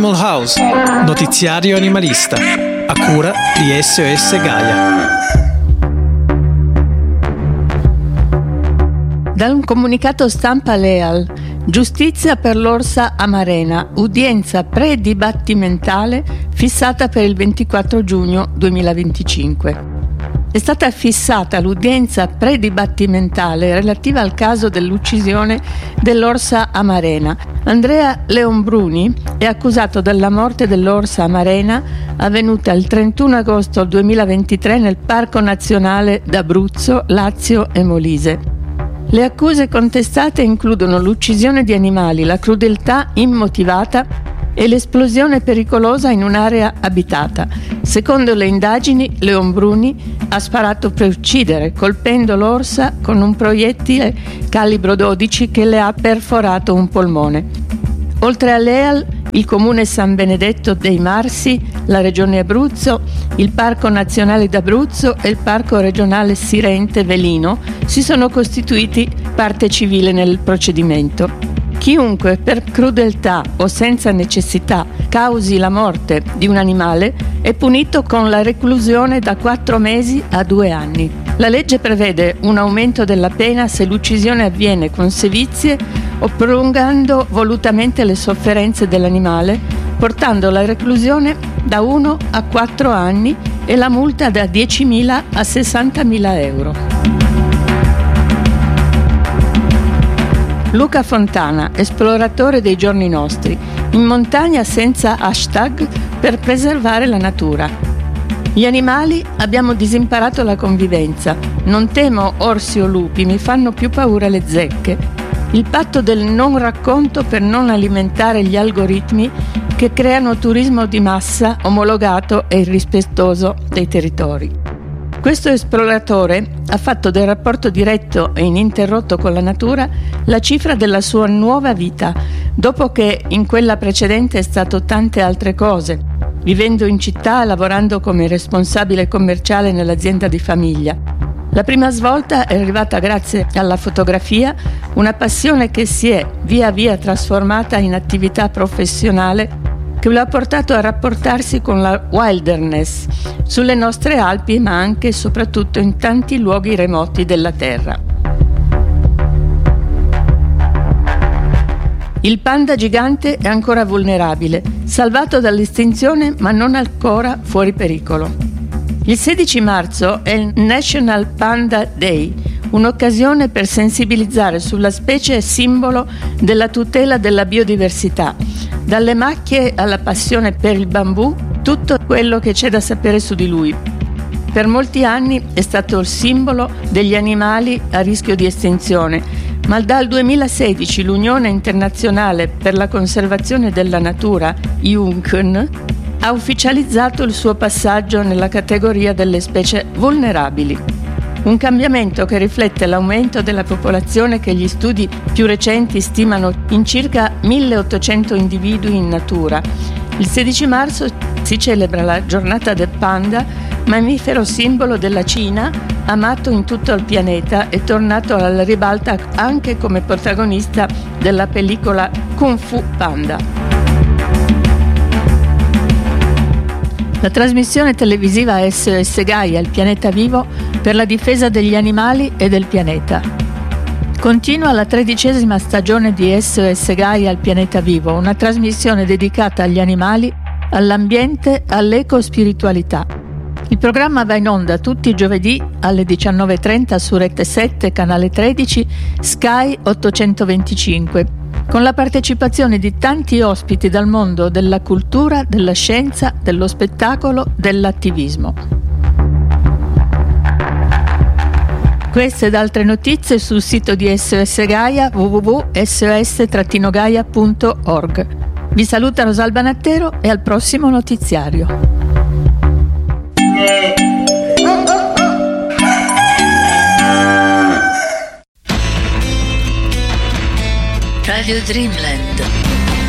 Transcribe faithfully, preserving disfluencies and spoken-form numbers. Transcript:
Animal House, notiziario animalista, a cura di S O S Gaia. Da un comunicato stampa Leal, giustizia per l'orsa amarena, udienza pre-dibattimentale fissata per il ventiquattro giugno duemilaventicinque. È stata fissata l'udienza pre-dibattimentale relativa al caso dell'uccisione dell'orsa amarena. Andrea Leonbruni è accusato della morte dell'orsa amarena avvenuta il trentuno agosto duemilaventitré nel Parco Nazionale d'Abruzzo, Lazio e Molise. Le accuse contestate includono l'uccisione di animali, la crudeltà immotivata e l'esplosione pericolosa in un'area abitata. Secondo le indagini, Leonbruni ha sparato per uccidere, colpendo l'orsa con un proiettile calibro dodici che le ha perforato un polmone. Oltre a Leal, il Comune San Benedetto dei Marsi, la Regione Abruzzo, il Parco Nazionale d'Abruzzo e il Parco Regionale Sirente Velino si sono costituiti parte civile nel procedimento. Chiunque per crudeltà o senza necessità causi la morte di un animale è punito con la reclusione da quattro mesi a due anni. La legge prevede un aumento della pena se l'uccisione avviene con sevizie o prolungando volutamente le sofferenze dell'animale, portando la reclusione da uno a quattro anni e la multa da diecimila a sessantamila euro. Luca Fontana, esploratore dei giorni nostri, in montagna senza hashtag per preservare la natura. Gli animali abbiamo disimparato la convivenza. Non temo orsi o lupi, mi fanno più paura le zecche. Il patto del non racconto per non alimentare gli algoritmi che creano turismo di massa omologato e irrispettoso dei territori. Questo esploratore ha fatto del rapporto diretto e ininterrotto con la natura la cifra della sua nuova vita, dopo che in quella precedente è stato tante altre cose, vivendo in città e lavorando come responsabile commerciale nell'azienda di famiglia. La prima svolta è arrivata grazie alla fotografia, una passione che si è via via trasformata in attività professionale che lo ha portato a rapportarsi con la wilderness sulle nostre Alpi, ma anche e soprattutto in tanti luoghi remoti della Terra. Il panda gigante è ancora vulnerabile, salvato dall'estinzione ma non ancora fuori pericolo. Il sedici marzo è il National Panda Day, un'occasione per sensibilizzare sulla specie simbolo della tutela della biodiversità. Dalle macchie alla passione per il bambù, tutto quello che c'è da sapere su di lui. Per molti anni è stato il simbolo degli animali a rischio di estinzione, ma dal duemilasedici l'Unione Internazionale per la Conservazione della Natura, I U N C N, ha ufficializzato il suo passaggio nella categoria delle specie vulnerabili. Un cambiamento che riflette l'aumento della popolazione che gli studi più recenti stimano in circa milleottocento individui in natura. Il sedici marzo si celebra la giornata del panda, mammifero simbolo della Cina, amato in tutto il pianeta e tornato alla ribalta anche come protagonista della pellicola Kung Fu Panda. La trasmissione televisiva S O S Gaia, il pianeta vivo, per la difesa degli animali e del pianeta. Continua la tredicesima stagione di S O S Gaia, il pianeta vivo, una trasmissione dedicata agli animali, all'ambiente, all'ecospiritualità. Il programma va in onda tutti i giovedì alle diciannove e trenta su Rete sette, canale tredici, Sky ottocentoventicinque. Con la partecipazione di tanti ospiti dal mondo della cultura, della scienza, dello spettacolo, dell'attivismo. Queste ed altre notizie sul sito di S O S Gaia w w w punto s o s gaia punto org. Vi saluta Rosalba Nattero e al prossimo notiziario. Radio Dreamland.